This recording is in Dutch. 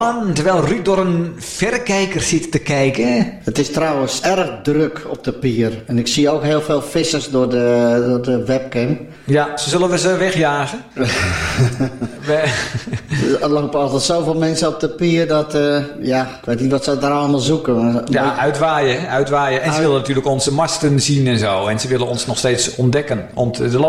Terwijl Ruud door een verrekijker zit te kijken. Het is trouwens erg druk op de pier. En ik zie ook heel veel vissers door de webcam. Ja, zullen we ze wegjagen? Er lopen altijd zoveel mensen op de pier dat... ik weet niet wat ze daar allemaal zoeken. Maar... Ja, uitwaaien. En ze willen natuurlijk onze masten zien en zo. En ze willen ons nog steeds ontdekken.